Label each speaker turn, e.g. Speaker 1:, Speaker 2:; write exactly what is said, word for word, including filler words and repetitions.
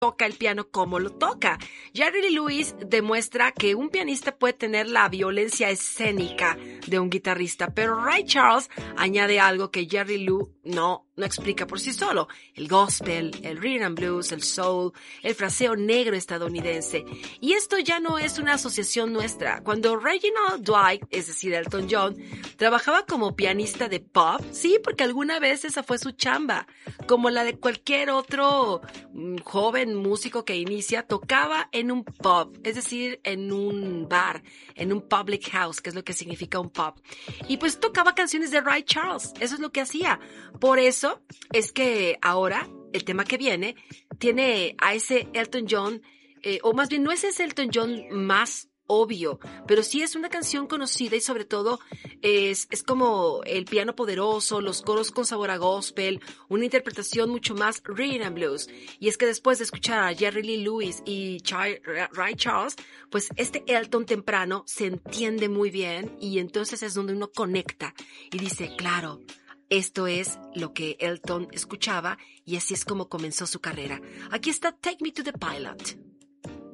Speaker 1: toca el piano como lo toca. Jerry Lee Lewis demuestra que un pianista puede tener la violencia escénica de un guitarrista, pero Ray Charles añade algo que Jerry Lou no, no explica por sí solo: el gospel, el rhythm and blues, el soul, el fraseo negro estadounidense. Y esto ya no es una asociación nuestra. Cuando Reginald Dwight, es decir, Elton John, trabajaba como pianista de pop, sí, porque alguna vez esa fue su chamba, como la de cualquier otro mm, joven músico que inicia, tocaba en un pub, es decir, en un bar, en un public house, que es lo que significa un pub. Y pues tocaba canciones de Ray Charles, eso es lo que hacía. Por eso es que ahora el tema que viene tiene a ese Elton John, eh, o más bien no es ese Elton John más obvio, pero sí es una canción conocida y sobre todo es, es como el piano poderoso, los coros con sabor a gospel, una interpretación mucho más rhythm and blues. Y es que después de escuchar a Jerry Lee Lewis y Char- Ray Charles, pues este Elton temprano se entiende muy bien y entonces es donde uno conecta y dice, claro, esto es lo que Elton escuchaba y así es como comenzó su carrera. Aquí está Take Me to the Pilot.